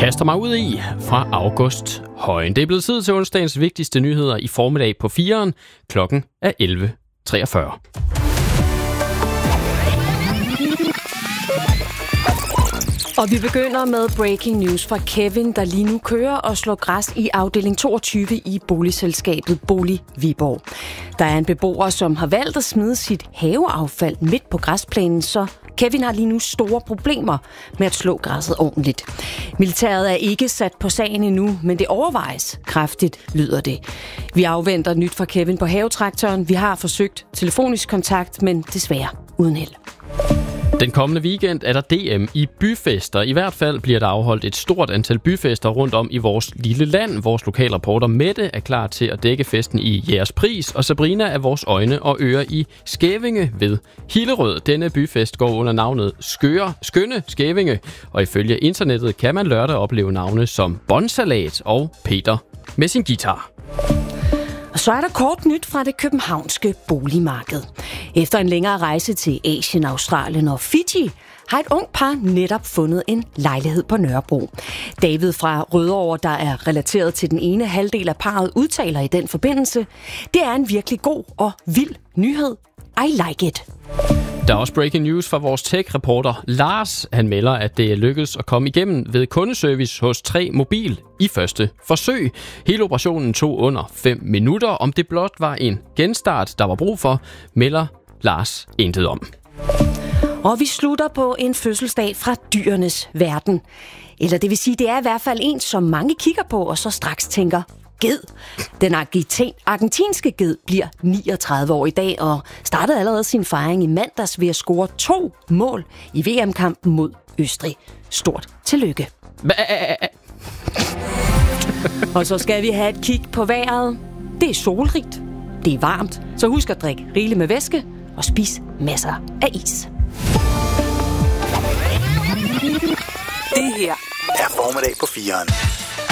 kaster mig ud i fra August Højen. Det er blevet tid til onsdagens vigtigste nyheder i formiddag på 4'eren. Klokken er 11.43. Og vi begynder med breaking news fra Kevin, der lige nu kører og slår græs i afdeling 22 i boligselskabet Bolig Viborg. Der er en beboer, som har valgt at smide sit haveaffald midt på græsplænen, så Kevin har lige nu store problemer med at slå græsset ordentligt. Militæret er ikke sat på sagen endnu, men det overvejes kraftigt, lyder det. Vi afventer nyt fra Kevin på havetraktoren. Vi har forsøgt telefonisk kontakt, men desværre uden held. Den kommende weekend er der DM i byfester. I hvert fald bliver der afholdt et stort antal byfester rundt om i vores lille land. Vores lokalreporter Mette er klar til at dække festen i Jægerspris, og Sabrina er vores øjne og ører i Skævinge ved Hillerød. Denne byfest går under navnet Skønne Skævinge, og ifølge internettet kan man lørdag opleve navne som Bonsalat og Peter med sin guitar. Og så er der kort nyt fra det københavnske boligmarked. Efter en længere rejse til Asien, Australien og Fiji, har et ung par netop fundet en lejlighed på Nørrebro. David fra Rødovre, der er relateret til den ene halvdel af parret, udtaler i den forbindelse: "Det er en virkelig god og vild nyhed. I like it." Der er også breaking news fra vores tech-reporter Lars. Han melder, at det er lykkedes at komme igennem ved kundeservice hos 3 Mobil i første forsøg. Hele operationen tog under 5 minutter. Om det blot var en genstart, der var brug for, melder Lars intet om. Og vi slutter på en fødselsdag fra dyrenes verden. Eller det vil sige, det er i hvert fald en, som mange kigger på og så straks tænker: ged. Den argentinske ged bliver 39 år i dag og startede allerede sin fejring i mandags ved at score 2 mål i VM-kampen mod Østrig. Stort tillykke. Og så skal vi have et kig på vejret. Det er solrigt, det er varmt, så husk at drikke rigeligt med væske og spis masser af is. Det her er formiddag på 4'eren.